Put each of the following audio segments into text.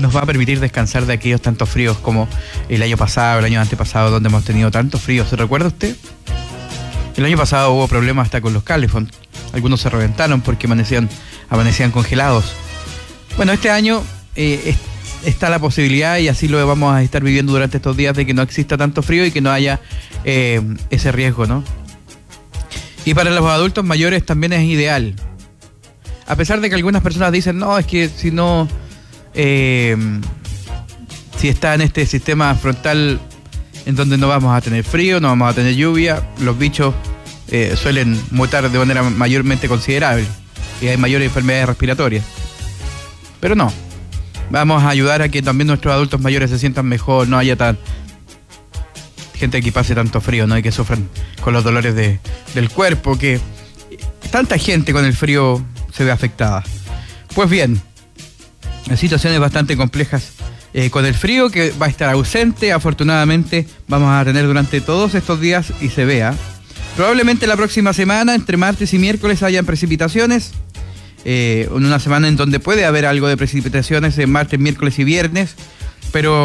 nos va a permitir descansar de aquellos tantos fríos como el año pasado, el año antepasado, donde hemos tenido tantos fríos. ¿Se recuerda usted? El año pasado hubo problemas hasta con los calefón. Algunos se reventaron porque amanecían congelados. Bueno, este año está la posibilidad, y así lo vamos a estar viviendo durante estos días, de que no exista tanto frío y que no haya ese riesgo, ¿no? Y para los adultos mayores también es ideal. A pesar de que algunas personas dicen, no, es que si no... si está en este sistema frontal en donde no vamos a tener frío, no vamos a tener lluvia, los bichos suelen mutar de manera mayormente considerable y hay mayores enfermedades respiratorias. Pero no, vamos a ayudar a que también nuestros adultos mayores se sientan mejor, no haya gente que pase tanto frío, ¿no? Y que sufran con los dolores del cuerpo, que tanta gente con el frío se ve afectada. Pues bien, situaciones bastante complejas con el frío, que va a estar ausente. Afortunadamente vamos a tener durante todos estos días, y se vea. Probablemente la próxima semana, entre martes y miércoles, hayan precipitaciones. En una semana en donde puede haber algo de precipitaciones en martes, miércoles y viernes, pero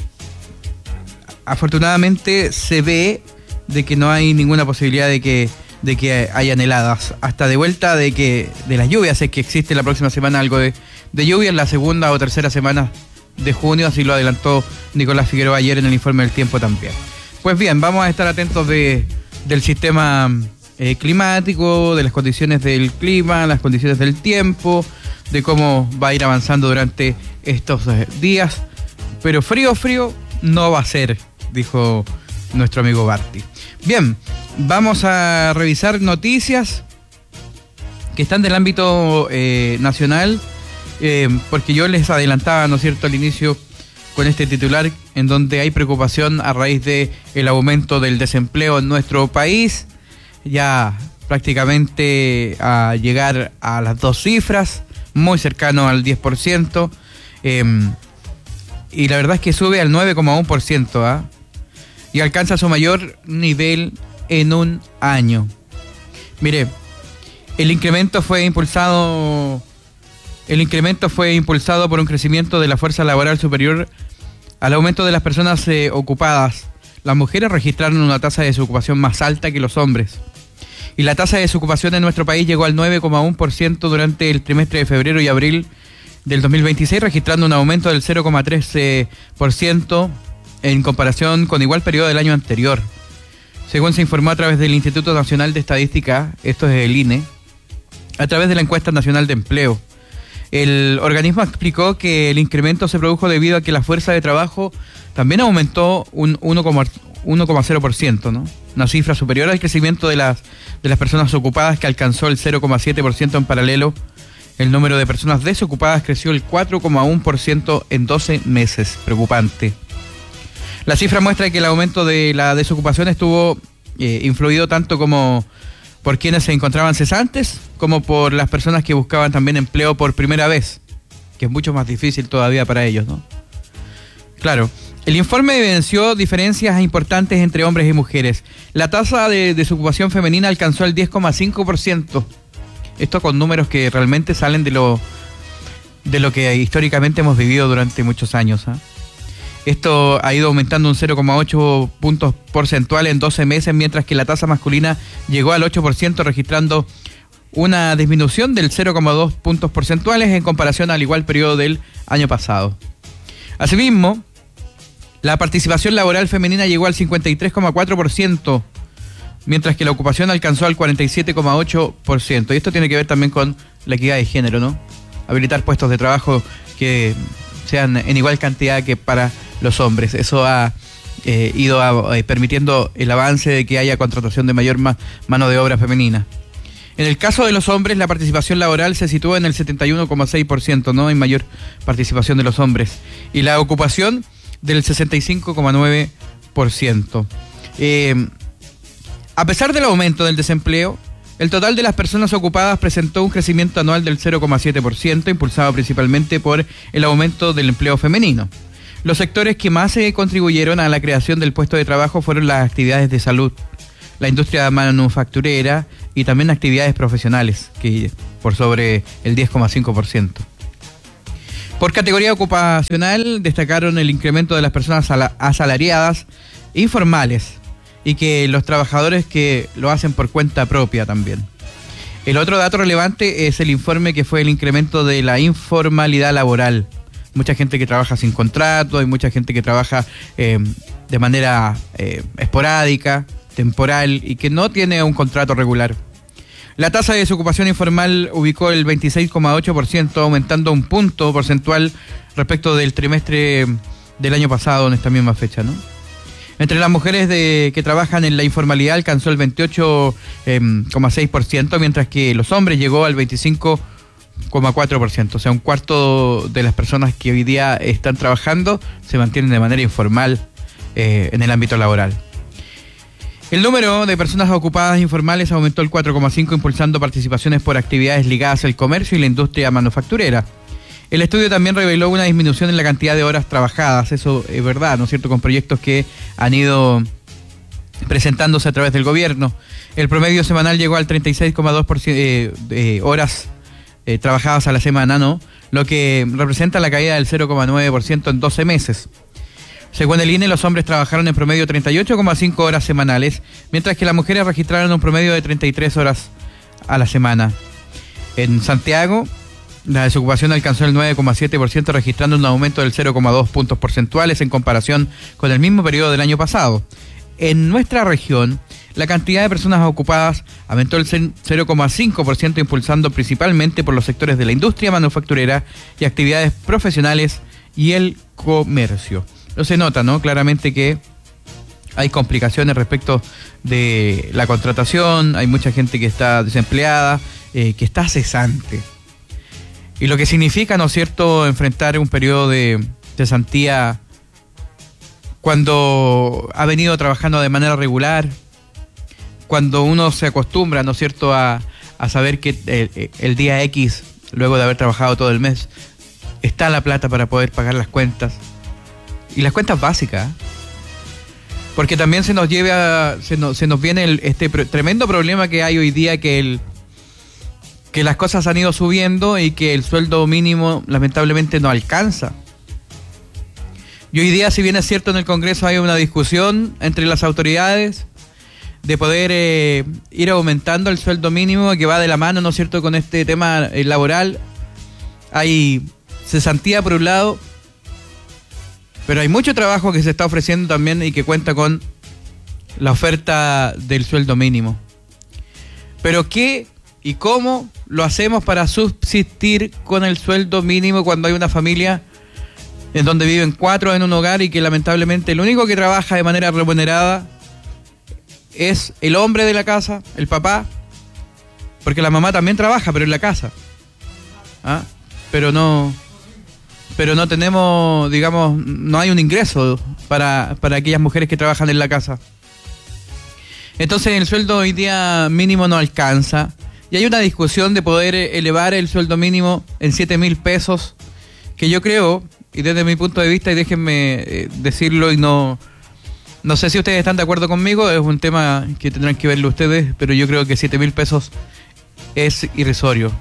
afortunadamente se ve de que no hay ninguna posibilidad de que hayan heladas. Hasta de vuelta de las lluvias, es que existe la próxima semana algo de lluvia en la segunda o tercera semana de junio, así lo adelantó Nicolás Figueroa ayer en el informe del tiempo también. Pues bien, vamos a estar atentos del sistema climático, de las condiciones del clima, las condiciones del tiempo, de cómo va a ir avanzando durante estos días. Pero frío no va a ser, dijo nuestro amigo Barty. Bien, vamos a revisar noticias que están del ámbito nacional, porque yo les adelantaba, ¿no es cierto?, al inicio con este titular en donde hay preocupación a raíz de el aumento del desempleo en nuestro país, ya prácticamente a llegar a las 2 cifras, muy cercano al 10%, y la verdad es que sube al 9,1%, y alcanza su mayor nivel en un año. Mire, el incremento fue impulsado por un crecimiento de la fuerza laboral superior al aumento de las personas ocupadas. Las mujeres registraron una tasa de desocupación más alta que los hombres. Y la tasa de desocupación en nuestro país llegó al 9,1% durante el trimestre de febrero y abril del 2026, registrando un aumento del 0,3% en comparación con igual periodo del año anterior. Según se informó a través del Instituto Nacional de Estadística, esto es el INE, a través de la Encuesta Nacional de Empleo. El organismo explicó que el incremento se produjo debido a que la fuerza de trabajo también aumentó un 1,0%, ¿no? Una cifra superior al crecimiento de las personas ocupadas, que alcanzó el 0,7% en paralelo. El número de personas desocupadas creció el 4,1% en 12 meses. Preocupante. La cifra muestra que el aumento de la desocupación estuvo influido tanto como por quienes se encontraban cesantes, como por las personas que buscaban también empleo por primera vez, que es mucho más difícil todavía para ellos, ¿no? Claro, el informe evidenció diferencias importantes entre hombres y mujeres. La tasa de desocupación femenina alcanzó el 10,5%. Esto con números que realmente salen de lo que históricamente hemos vivido durante muchos años, ¿eh? Esto ha ido aumentando un 0,8 puntos porcentuales en 12 meses, mientras que la tasa masculina llegó al 8%, registrando una disminución del 0,2 puntos porcentuales en comparación al igual periodo del año pasado. Asimismo, la participación laboral femenina llegó al 53,4%, mientras que la ocupación alcanzó al 47,8%. Y esto tiene que ver también con la equidad de género, ¿no? Habilitar puestos de trabajo que sean en igual cantidad que para los hombres. Eso ha ido permitiendo el avance de que haya contratación de mayor mano de obra femenina. En el caso de los hombres, la participación laboral se sitúa en el 71,6%, ¿no? Hay mayor participación de los hombres. Y la ocupación del 65,9%. A pesar del aumento del desempleo, el total de las personas ocupadas presentó un crecimiento anual del 0,7%, impulsado principalmente por el aumento del empleo femenino. Los sectores que más contribuyeron a la creación del puesto de trabajo fueron las actividades de salud, la industria manufacturera y también actividades profesionales, que por sobre el 10,5%. Por categoría ocupacional destacaron el incremento de las personas asalariadas informales y que los trabajadores que lo hacen por cuenta propia también. El otro dato relevante es el informe que fue el incremento de la informalidad laboral. Mucha gente que trabaja sin contrato, hay mucha gente que trabaja de manera esporádica, temporal y que no tiene un contrato regular. La tasa de desocupación informal ubicó el 26,8%, aumentando un punto porcentual respecto del trimestre del año pasado en esta misma fecha, ¿no? Entre las mujeres que trabajan en la informalidad alcanzó el 28,6%, mientras que los hombres llegó al 25,4%. O sea, un cuarto de las personas que hoy día están trabajando se mantienen de manera informal en el ámbito laboral. El número de personas ocupadas informales aumentó el 4,5%, impulsando participaciones por actividades ligadas al comercio y la industria manufacturera. El estudio también reveló una disminución en la cantidad de horas trabajadas, eso es verdad, ¿no es cierto?, con proyectos que han ido presentándose a través del gobierno. El promedio semanal llegó al 36,2% de horas trabajadas a la semana, ¿no?, lo que representa la caída del 0,9% en 12 meses. Según el INE, los hombres trabajaron en promedio 38,5 horas semanales, mientras que las mujeres registraron un promedio de 33 horas a la semana. En Santiago, la desocupación alcanzó el 9,7%, registrando un aumento del 0,2 puntos porcentuales en comparación con el mismo periodo del año pasado. En nuestra región, la cantidad de personas ocupadas aumentó el 0,5%, impulsando principalmente por los sectores de la industria manufacturera y actividades profesionales y el comercio. No se nota, ¿no?, claramente que hay complicaciones respecto de la contratación, hay mucha gente que está desempleada, que está cesante. Y lo que significa, ¿no es cierto?, enfrentar un periodo de cesantía cuando ha venido trabajando de manera regular, cuando uno se acostumbra, ¿no es cierto?, a saber que el día X, luego de haber trabajado todo el mes, está la plata para poder pagar las cuentas. Y las cuentas básicas, porque también se nos viene este tremendo problema que hay hoy día, que las cosas han ido subiendo y que el sueldo mínimo lamentablemente no alcanza. Y hoy día, si bien es cierto, en el Congreso hay una discusión entre las autoridades de poder ir aumentando el sueldo mínimo, que va de la mano, ¿no es cierto?, con este tema laboral. Hay cesantía por un lado, pero hay mucho trabajo que se está ofreciendo también y que cuenta con la oferta del sueldo mínimo. Pero ¿qué y cómo lo hacemos para subsistir con el sueldo mínimo cuando hay una familia en donde viven 4 en un hogar y que lamentablemente el único que trabaja de manera remunerada es el hombre de la casa, el papá? Porque la mamá también trabaja, pero en la casa. Pero no tenemos, digamos, no hay un ingreso para aquellas mujeres que trabajan en la casa. Entonces el sueldo hoy día mínimo no alcanza y hay una discusión de poder elevar el sueldo mínimo en 7.000 pesos, que yo creo, y desde mi punto de vista, y déjenme decirlo, y no sé si ustedes están de acuerdo conmigo, es un tema que tendrán que verlo ustedes, pero yo creo que 7.000 pesos es irrisorio,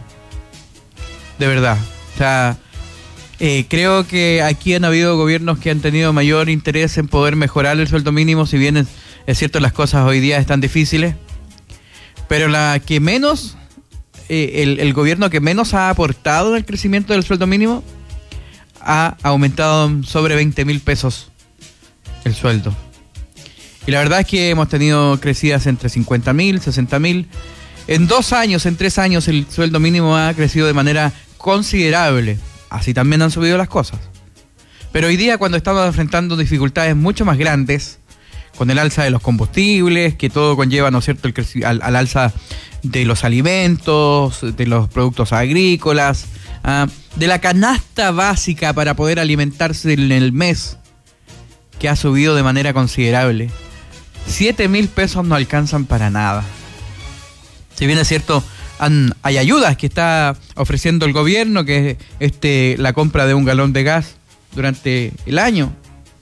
de verdad. O sea, creo que aquí han habido gobiernos que han tenido mayor interés en poder mejorar el sueldo mínimo, si bien es cierto las cosas hoy día están difíciles, pero la que menos, el gobierno que menos ha aportado en el crecimiento del sueldo mínimo ha aumentado sobre 20.000 pesos el sueldo. Y la verdad es que hemos tenido crecidas entre 50.000, 60.000. En 2 años, en 3 años, el sueldo mínimo ha crecido de manera considerable. Así también han subido las cosas. Pero hoy día, cuando estamos enfrentando dificultades mucho más grandes, con el alza de los combustibles, que todo conlleva, ¿no es cierto?, al alza de los alimentos, de los productos agrícolas, de la canasta básica para poder alimentarse en el mes, que ha subido de manera considerable. 7.000 pesos no alcanzan para nada. Si bien es cierto, hay ayudas que está ofreciendo el gobierno, que es la compra de un galón de gas durante el año.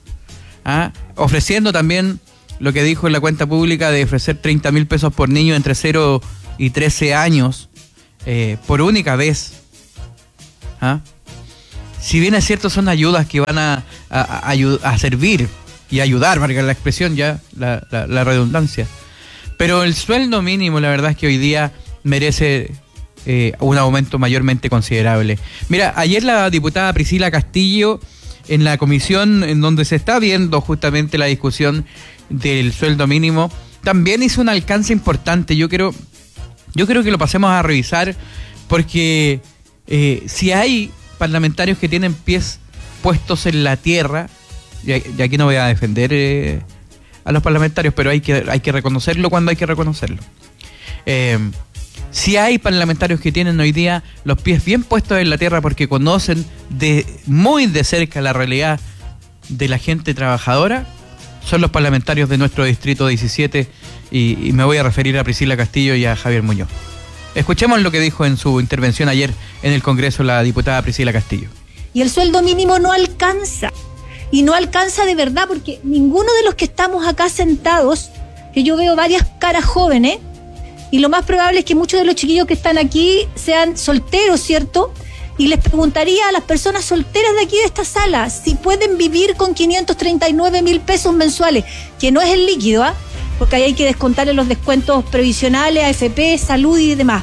Ofreciendo también lo que dijo en la cuenta pública de ofrecer 30.000 pesos por niño entre 0 y 13 años por única vez. si bien es cierto, son ayudas que van a servir y ayudar, valga la expresión, ya la redundancia. Pero el sueldo mínimo, la verdad es que hoy día merece un aumento mayormente considerable. Mira, ayer la diputada Priscila Castillo, en la comisión en donde se está viendo justamente la discusión del sueldo mínimo, también hizo un alcance importante. Yo creo que lo pasemos a revisar, porque si hay parlamentarios que tienen pies puestos en la tierra, y aquí no voy a defender a los parlamentarios, pero hay que reconocerlo cuando hay que reconocerlo. Si hay parlamentarios que tienen hoy día los pies bien puestos en la tierra porque conocen muy de cerca la realidad de la gente trabajadora, son los parlamentarios de nuestro distrito 17, y me voy a referir a Priscila Castillo y a Javier Muñoz. Escuchemos lo que dijo en su intervención ayer en el Congreso la diputada Priscila Castillo. Y el sueldo mínimo no alcanza, y no alcanza de verdad, porque ninguno de los que estamos acá sentados, que yo veo varias caras jóvenes, y lo más probable es que muchos de los chiquillos que están aquí sean solteros, ¿cierto? Y les preguntaría a las personas solteras de aquí de esta sala si pueden vivir con 539.000 pesos mensuales, que no es el líquido, ¿ah? Porque ahí hay que descontarle los descuentos previsionales, AFP, salud y demás.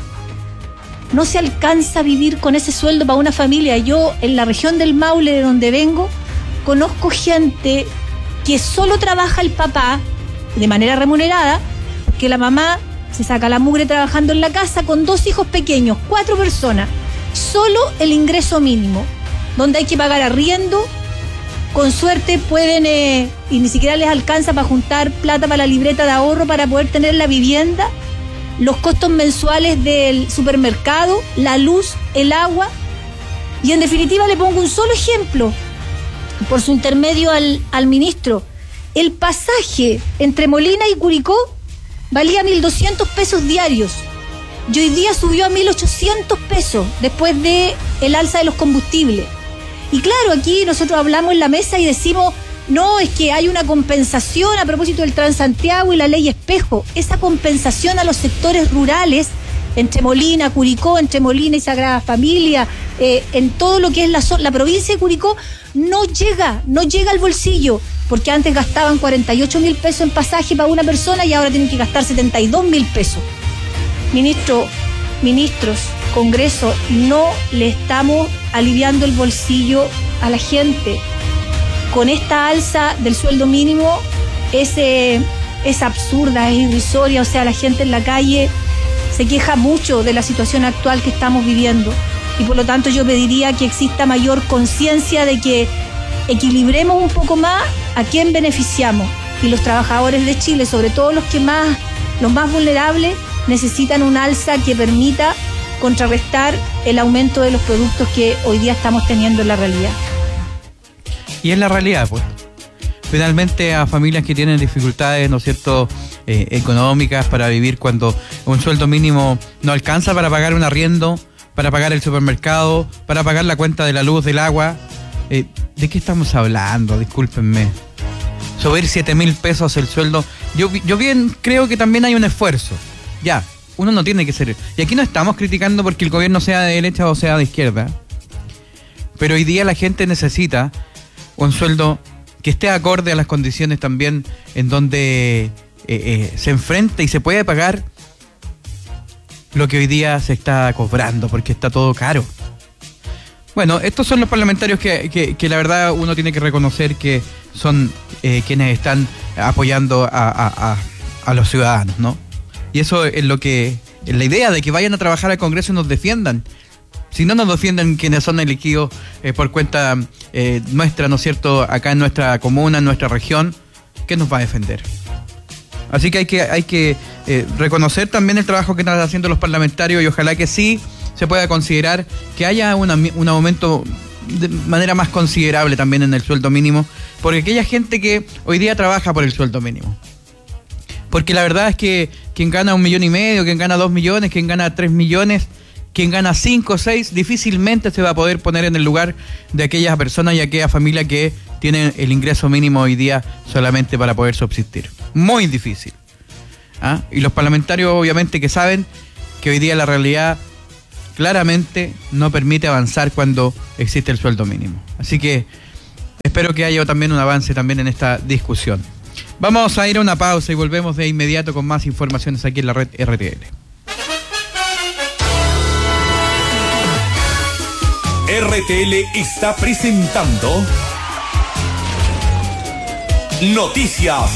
No se alcanza a vivir con ese sueldo para una familia. Yo, en la región del Maule, de donde vengo, conozco gente que solo trabaja el papá de manera remunerada, porque la mamá se saca la mugre trabajando en la casa con 2 hijos pequeños, 4 personas, solo el ingreso mínimo, donde hay que pagar arriendo, con suerte pueden, y ni siquiera les alcanza para juntar plata para la libreta de ahorro para poder tener la vivienda, los costos mensuales del supermercado, la luz, el agua, y en definitiva le pongo un solo ejemplo, por su intermedio al ministro. El pasaje entre Molina y Curicó valía 1.200 pesos diarios, y hoy día subió a 1.800 pesos después de el alza de los combustibles. Y claro, aquí nosotros hablamos en la mesa y decimos, no, es que hay una compensación a propósito del Transantiago y la ley Espejo. Esa compensación a los sectores rurales, entre Molina, Curicó, entre Molina y Sagrada Familia, en todo lo que es la provincia de Curicó, no llega al bolsillo, porque antes gastaban 48.000 pesos en pasaje para una persona y ahora tienen que gastar 72.000 pesos. Ministros, Congreso, no le estamos aliviando el bolsillo a la gente. Con esta alza del sueldo mínimo es absurda, es irrisoria, o sea, la gente en la calle se queja mucho de la situación actual que estamos viviendo, y por lo tanto yo pediría que exista mayor conciencia de que equilibremos un poco más a quién beneficiamos, y los trabajadores de Chile, sobre todo los más vulnerables, necesitan un alza que permita contrarrestar el aumento de los productos que hoy día estamos teniendo en la realidad. Y es la realidad, pues. Finalmente, a familias que tienen dificultades, ¿no es cierto?, económicas para vivir, cuando un sueldo mínimo no alcanza para pagar un arriendo, para pagar el supermercado, para pagar la cuenta de la luz, del agua. ¿De qué estamos hablando? Discúlpenme. Subir 7.000 pesos el sueldo. Yo bien creo que también hay un esfuerzo. Ya, uno no tiene que ser... Y aquí no estamos criticando porque el gobierno sea de derecha o sea de izquierda. Pero hoy día la gente necesita un sueldo que esté acorde a las condiciones también en donde se enfrenta y se puede pagar lo que hoy día se está cobrando, porque está todo caro. Bueno, estos son los parlamentarios que la verdad uno tiene que reconocer que son quienes están apoyando a los ciudadanos, ¿no? Y eso es la idea de que vayan a trabajar al Congreso y nos defiendan. Si no nos defienden quienes son elegidos por cuenta nuestra, ¿no es cierto?, acá en nuestra comuna, en nuestra región, ¿qué nos va a defender? Así que hay que reconocer también el trabajo que están haciendo los parlamentarios, y ojalá que sí se pueda considerar que haya un aumento de manera más considerable también en el sueldo mínimo, porque aquella gente que hoy día trabaja por el sueldo mínimo. Porque la verdad es que quien gana 1,5 millones, quien gana 2 millones, quien gana 3 millones, quien gana 5 o 6, difícilmente se va a poder poner en el lugar de aquella persona y aquella familia que tiene el ingreso mínimo hoy día solamente para poder subsistir. Muy difícil. ¿Ah? Y los parlamentarios obviamente que saben que hoy día la realidad claramente no permite avanzar cuando existe el sueldo mínimo. Así que espero que haya también un avance también en esta discusión. Vamos a ir a una pausa y volvemos de inmediato con más informaciones aquí en la red RTL. RTL está presentando Noticias.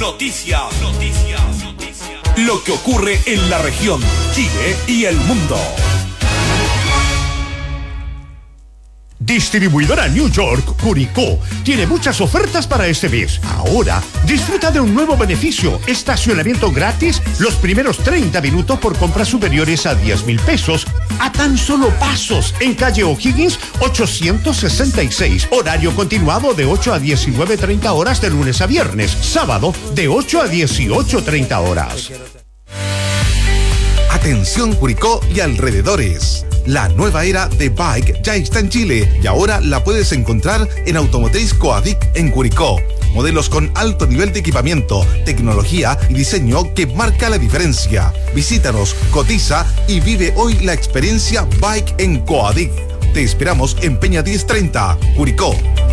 Lo que ocurre en la región, Chile y el mundo. Distribuidora New York, Curicó, tiene muchas ofertas para este mes. Ahora, disfruta de un nuevo beneficio: estacionamiento gratis los primeros 30 minutos por compras superiores a 10,000 pesos, a tan solo pasos, en calle O'Higgins 866. Horario continuado de 8 a 19:30 horas de lunes a viernes. Sábado, de 8 a 18:30 horas. Atención Curicó y alrededores. La nueva era de Bike ya está en Chile y ahora la puedes encontrar en Automotriz Coadic en Curicó. Modelos con alto nivel de equipamiento, tecnología y diseño que marca la diferencia. Visítanos, cotiza y vive hoy la experiencia Bike en Coadic. Te esperamos en Peña 1030, Curicó.